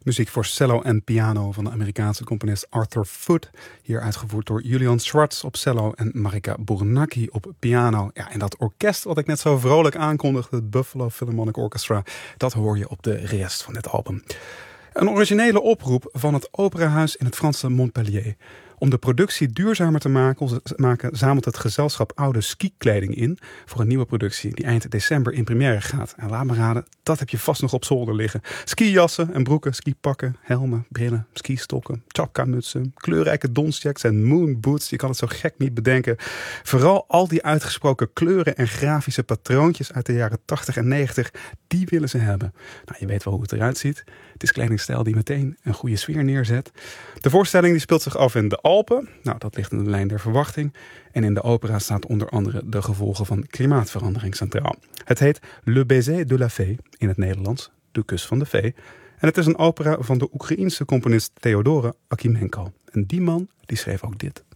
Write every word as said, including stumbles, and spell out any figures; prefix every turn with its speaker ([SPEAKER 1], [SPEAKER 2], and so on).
[SPEAKER 1] Muziek voor cello en piano van de Amerikaanse componist Arthur Foote. Hier uitgevoerd door Julian Schwartz op cello en Marika Burnacki op piano. Ja, en dat orkest wat ik net zo vrolijk aankondigde, het Buffalo Philharmonic Orchestra, dat hoor je op de rest van dit album. Een originele oproep van het operahuis in het Franse Montpellier. Om de productie duurzamer te maken, zamelt het gezelschap oude skikleding in voor een nieuwe productie die eind december in première gaat. En laat me raden, dat heb je vast nog op zolder liggen. Skijassen en broeken, skipakken, helmen, brillen, skistokken, chapka-mutsen, kleurrijke donsjacks en moonboots. Je kan het zo gek niet bedenken. Vooral al die uitgesproken kleuren en grafische patroontjes uit de jaren tachtig en negentig, die willen ze hebben. Nou, je weet wel hoe het eruit ziet. Het is kledingstijl die meteen een goede sfeer neerzet. De voorstelling die speelt zich af in de Alpen. Nou, dat ligt in de lijn der verwachting. En in de opera staat onder andere de gevolgen van klimaatverandering centraal. Het heet Le Baiser de la Fée, in het Nederlands, De Kus van de Fee. En het is een opera van de Oekraïense componist Theodore Akimenko. En die man, die schreef ook dit.